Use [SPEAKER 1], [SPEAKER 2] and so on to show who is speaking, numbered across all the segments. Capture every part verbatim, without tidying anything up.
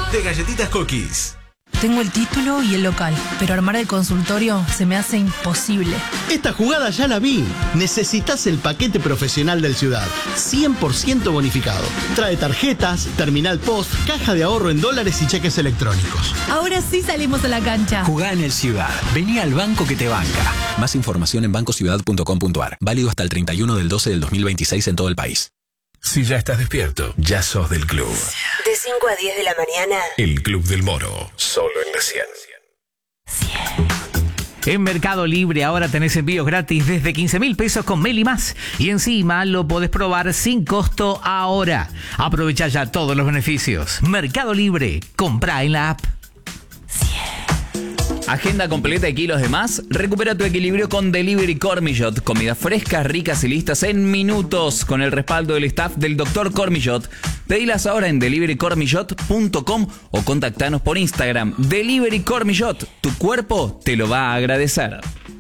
[SPEAKER 1] de Galletitas Cookies.
[SPEAKER 2] Tengo el título y el local, pero armar el consultorio se me hace imposible.
[SPEAKER 3] Esta jugada ya la vi. Necesitas el paquete profesional del Ciudad, cien por ciento bonificado. Trae tarjetas, terminal post, caja de ahorro en dólares y cheques electrónicos.
[SPEAKER 2] Ahora sí salimos a la cancha.
[SPEAKER 4] Jugá en el Ciudad. Vení al banco que te banca.
[SPEAKER 5] Más información en banco ciudad punto com punto a r. Válido hasta el treinta y uno del doce del dos mil veintiséis en todo el país.
[SPEAKER 1] Si ya estás despierto, ya sos del club.
[SPEAKER 6] De cinco a diez de la mañana.
[SPEAKER 1] El Club del Moro, solo en la cien.
[SPEAKER 7] En Mercado Libre ahora tenés envíos gratis desde quince mil pesos con Meli Más. Y encima lo podés probar sin costo ahora. Aprovecha ya todos los beneficios. Mercado Libre, comprá en la app.
[SPEAKER 8] Agenda completa y kilos de más. Recupera tu equilibrio con Delivery Cormillot. Comidas frescas, ricas y listas en minutos. Con el respaldo del staff del doctor Cormillot. Pedilas ahora en delivery cormillot punto com o contactanos por Instagram. Delivery Cormillot. Tu cuerpo te lo va a agradecer.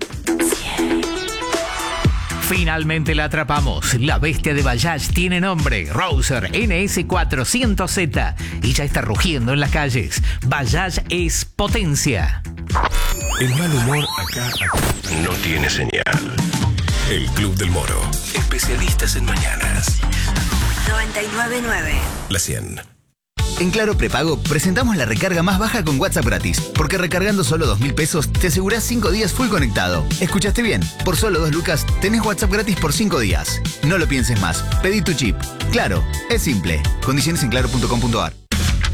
[SPEAKER 7] Finalmente la atrapamos. La bestia de Bajaj tiene nombre. Rouser N S cuatrocientos Z. Y ya está rugiendo en las calles. Bajaj es potencia.
[SPEAKER 1] El mal humor acá, acá no tiene señal. El Club del Moro. Especialistas en mañanas.
[SPEAKER 6] noventa y nueve punto nueve.
[SPEAKER 1] La cien.
[SPEAKER 9] En Claro Prepago presentamos la recarga más baja con WhatsApp gratis. Porque recargando solo dos mil pesos te asegurás cinco días full conectado. ¿Escuchaste bien? Por solo dos lucas tenés WhatsApp gratis por cinco días. No lo pienses más. Pedí tu chip. Claro, es simple. Condiciones en claro punto com punto a r.